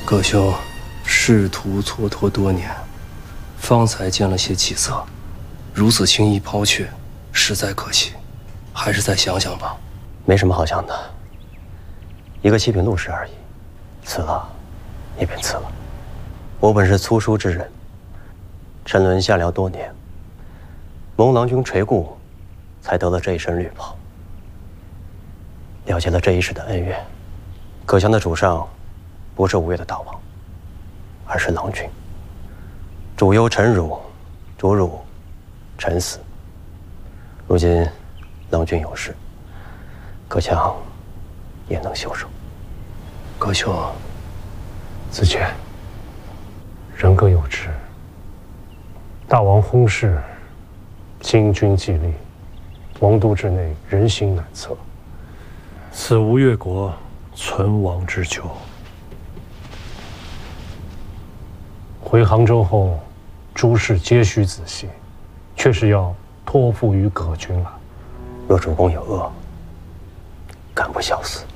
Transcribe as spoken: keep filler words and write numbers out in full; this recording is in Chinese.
葛兄仕途蹉跎多年，方才见了些起色，如此轻易抛却，实在可惜，还是再想想吧。 没什么好想的，一个七品陆氏而已，辞了也便辞了。我本是粗疏之人，沉沦下僚多年，蒙郎君垂顾，才得了这一身绿袍。了解了这一世的恩怨，葛乡的主上不是吴越的大王，而是郎君。主忧臣辱，主辱臣死。如今郎君有事，葛强也能袖手。 葛兄， 子建，人各有志。大王薨逝，今君既立，王都之内人心难测，此吴越国存亡之秋。回杭州后，诸事皆需仔细，却是要托付于葛君了。 若主公有恶，敢不效死？